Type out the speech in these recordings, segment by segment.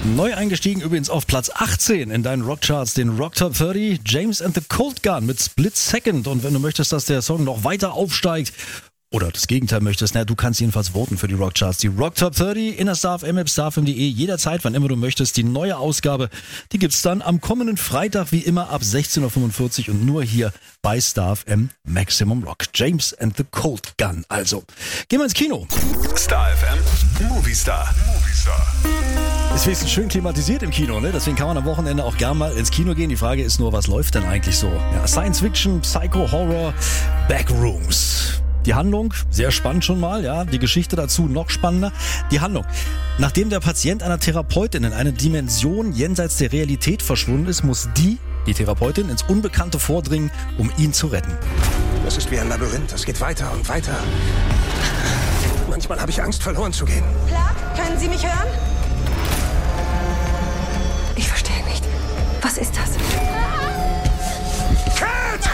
Neu eingestiegen übrigens auf Platz 18 in deinen Rockcharts, den Rock Top 30, James and the Cold Gun mit Split Second. Und wenn du möchtest, dass der Song noch weiter aufsteigt, oder das Gegenteil möchtest, du kannst jedenfalls voten für die Rockcharts. Die Rock Top 30 in der StarFM, App, starfm.de, jederzeit, wann immer du möchtest. Die neue Ausgabe, die gibt's dann am kommenden Freitag, wie immer, ab 16.45 Uhr und nur hier bei StarFM Maximum Rock. James and the Cold Gun. Also, gehen wir ins Kino. StarFM Movie Star. Ist wenigstens schön klimatisiert im Kino, ne? Deswegen kann man am Wochenende auch gern mal ins Kino gehen. Die Frage ist nur, was läuft denn eigentlich so? Ja, Science Fiction, Psycho, Horror, Backrooms. Die Handlung, sehr spannend schon mal, ja. Die Geschichte dazu noch spannender. Die Handlung. Nachdem der Patient einer Therapeutin in eine Dimension jenseits der Realität verschwunden ist, muss die Therapeutin, ins Unbekannte vordringen, um ihn zu retten. Das ist wie ein Labyrinth. Es geht weiter und weiter. Manchmal habe ich Angst, verloren zu gehen. Clark, können Sie mich hören? Ich verstehe nicht. Was ist das? Cut!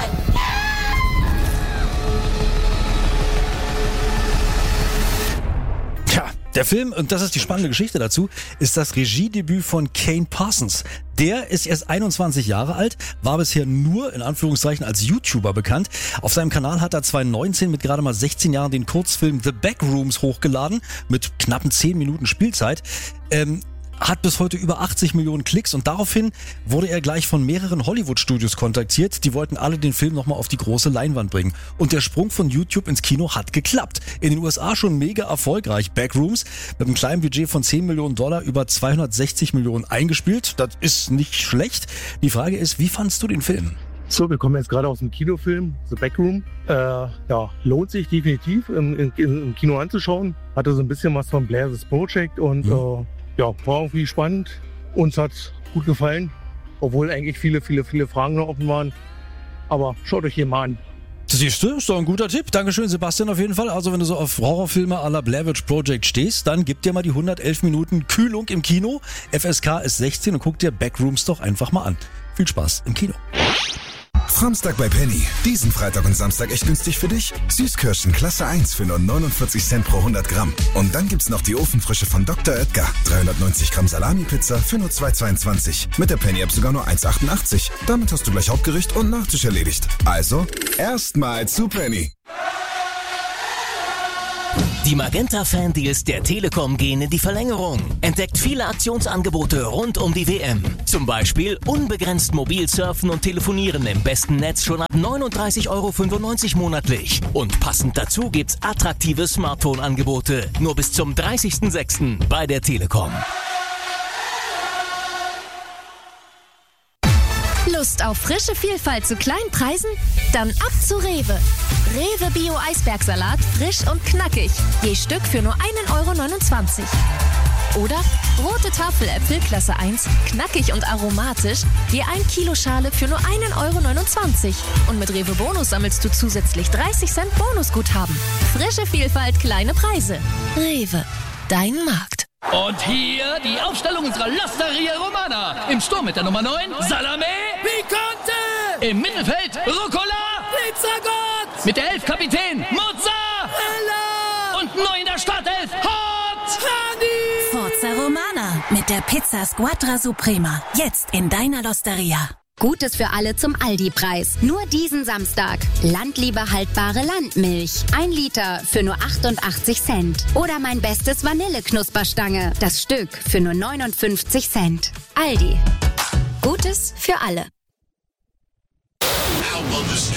Tja, der Film, und das ist die spannende Geschichte dazu, ist das Regiedebüt von Kane Parsons. Der ist erst 21 Jahre alt, war bisher nur, in Anführungszeichen, als YouTuber bekannt. Auf seinem Kanal hat er 2019 mit gerade mal 16 Jahren den Kurzfilm The Backrooms hochgeladen, mit knappen 10 Minuten Spielzeit. Hat bis heute über 80 Millionen Klicks und daraufhin wurde er gleich von mehreren Hollywood-Studios kontaktiert. Die wollten alle den Film nochmal auf die große Leinwand bringen. Und der Sprung von YouTube ins Kino hat geklappt. In den USA schon mega erfolgreich. Backrooms mit einem kleinen Budget von $10 Millionen über 260 Millionen eingespielt. Das ist nicht schlecht. Die Frage ist, wie fandst du den Film? So, wir kommen jetzt gerade aus dem Kinofilm, The Backroom. Lohnt sich definitiv im Kino anzuschauen. Hatte so ein bisschen was von Blair's Project und war irgendwie spannend. Uns hat gut gefallen, obwohl eigentlich viele Fragen noch offen waren. Aber schaut euch hier mal an. Siehst du, ist doch ein guter Tipp. Dankeschön, Sebastian, auf jeden Fall. Also wenn du so auf Horrorfilme à la Blair Witch Project stehst, dann gib dir mal die 111 Minuten Kühlung im Kino. FSK ist 16 und guck dir Backrooms doch einfach mal an. Viel Spaß im Kino. Samstag bei Penny. Diesen Freitag und Samstag echt günstig für dich. Süßkirschen Klasse 1 für nur 49 Cent pro 100 Gramm. Und dann gibt's noch die Ofenfrische von Dr. Oetker. 390 Gramm Salami-Pizza für nur 2,22. Mit der Penny-App sogar nur 1,88. Damit hast du gleich Hauptgericht und Nachtisch erledigt. Also, erstmal zu Penny. Die Magenta-Fan-Deals der Telekom gehen in die Verlängerung. Entdeckt viele Aktionsangebote rund um die WM. Zum Beispiel unbegrenzt mobil surfen und telefonieren im besten Netz schon ab 39,95 € monatlich. Und passend dazu gibt's attraktive Smartphone-Angebote. Nur bis zum 30.06. bei der Telekom. Lust auf frische Vielfalt zu kleinen Preisen? Dann ab zu Rewe. Rewe Bio Eisbergsalat, frisch und knackig. Je Stück für nur 1,29 €. Oder rote Tafeläpfel Klasse 1, knackig und aromatisch. Je 1 Kilo Schale für nur 1,29 €. Und mit Rewe Bonus sammelst du zusätzlich 30 Cent Bonusguthaben. Frische Vielfalt, kleine Preise. Rewe, dein Markt. Und hier die Aufstellung unserer L'Osteria Romana. Im Sturm mit der Nummer 9, Salame Picante. Im Mittelfeld, Rucola Pizzagott. Mit der 11 Kapitän, Mozzarella. Und neu in der Startelf, Hot Honey. Forza Romana mit der Pizza Squadra Suprema. Jetzt in deiner L'Osteria. Gutes für alle zum Aldi-Preis. Nur diesen Samstag. Landliebe haltbare Landmilch. 1 Liter für nur 88 Cent. Oder mein bestes Vanilleknusperstange. Das Stück für nur 59 Cent. Aldi. Gutes für alle.